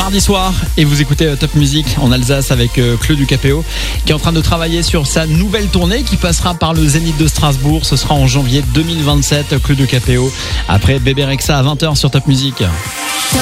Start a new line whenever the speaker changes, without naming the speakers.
mardi soir et vous écoutez Top Music en Alsace avec Claude du KPO qui est en train de travailler sur sa nouvelle tournée qui passera par le Zénith de Strasbourg. Ce sera en janvier 2027. Claude du KPO après Bébé Rexha à 20h sur Top Music.
Top